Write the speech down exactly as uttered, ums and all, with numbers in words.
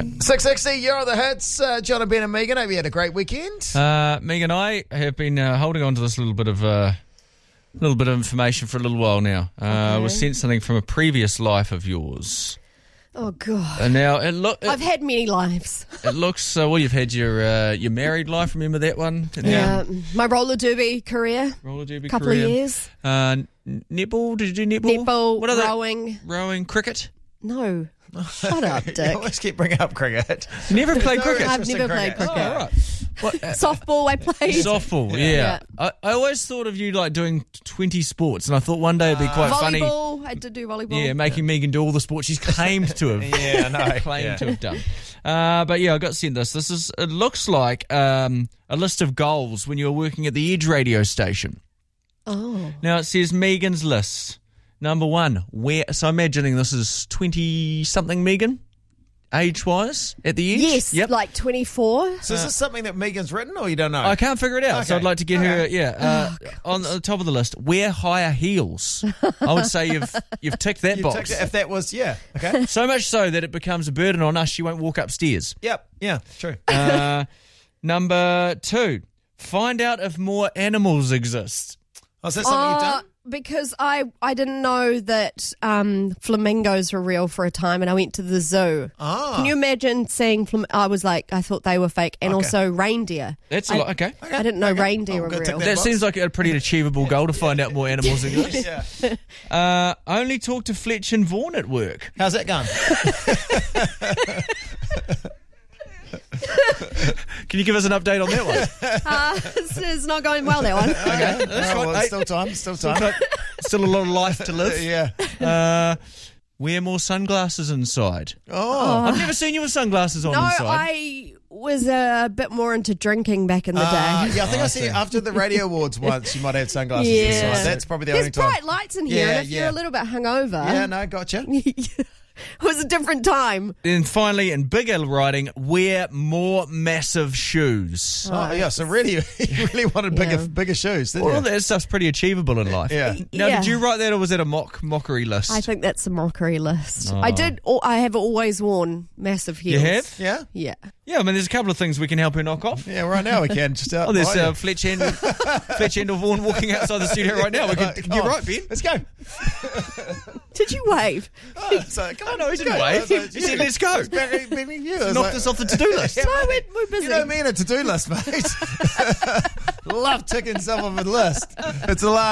six sixty, you're on the hits. Uh, John and Ben and Megan, hope you had a great weekend. Uh, Megan and I have been uh, holding on to this little bit of uh, little bit of information for a little while now. Uh, Okay. We sent something from a previous life of yours. Oh, God. And now it, look, it, I've had many lives. it looks, uh, well, you've had your uh, your married life, remember that one? And Yeah. now My roller derby career, roller derby couple career. of years. Uh, n- netball, did you do netball? Netball, What other- rowing. Rowing, cricket? No. Shut up, You Dick. always keep bringing up cricket. You never played No, cricket? I've interest in never played cricket. cricket. Oh, right. What, uh, Softball I played. softball, yeah. Yeah. I, I always thought of you like doing twenty sports, and I thought one day it'd be quite funny. Volleyball. I did do volleyball. Yeah, making Megan do all the sports she's claimed to have. Yeah, no. claimed yeah. to have done. Uh, but yeah, I got sent this. This is. It looks like um, a list of goals when you were working at the Edge radio station. Oh. Now it says Megan's list. Number one, where? So I'm imagining this is twenty something Megan, age wise, at the Edge. Yes, Yep. like twenty-four. So is this something that Megan's written or you don't know? I can't figure it out, so Okay. I'd like to get her. Okay. Yeah, uh, on the top of the list, wear higher heels. I would say you've you've ticked that You box. ticked it if that was, yeah. Okay. So much so that it becomes a burden on us. She won't walk upstairs. Yep. Yeah, true. Uh, number two, find out if more animals exist. Oh, is that something you've Uh, done? because I, I didn't know that um, flamingos were real for a time, and I went to the zoo. Ah. Can you imagine seeing flam- I was like, I thought they were fake, and Okay. also reindeer. That's a I, lot. Okay. I didn't know Okay. reindeer Oh, were good, real. tick That box. seems like a pretty achievable goal to find out more animals exist. Yeah. Uh, only talk to Fletch and Vaughan at work. How's that going? Can you give us an update on that one? Uh, it's, it's not going well, that one. Okay, that's Oh, fine. well, Hey, still time. Still still, time. got- still a lot of life to live. Yeah. Uh, wear more sunglasses inside. Oh. I've never seen you with sunglasses on No, inside. I was a bit more into drinking back in the Uh, day. yeah, I think Oh, I I see see. after the radio awards once you might have sunglasses Yeah. inside. That's probably the There's only time. bright lights in here, Yeah, and if yeah. you're a little bit hungover, Yeah, no, gotcha. it was a different time. Then finally, in bigger writing, wear more massive shoes. Oh, yeah, so really, you really wanted bigger Yeah. bigger shoes, didn't All you? that stuff's pretty achievable in life. Yeah. Now, Yeah. did you write that, or was it a mock mockery list? I think that's a mockery list. Oh. I did. al- I have always worn massive you heels. have? Yeah? Yeah. Yeah, I mean, there's a couple of things we can help her knock off. Yeah, right now we can. Just out Oh, there's behind uh, you. Fletch Handel, Fletch Handel Vaughan walking outside the studio right now. We can, Oh, you're right, Ben. Let's go. Did you wave? Oh, so, come on, no, he let's didn't go. wave. So, He said, "Let's go." It's Barry, Barry View. It's Knock like- this off the to-do list. Yeah, No, mate. we're, we're busy. You know me and a to-do list, mate. Love ticking stuff off a list. It's a lot.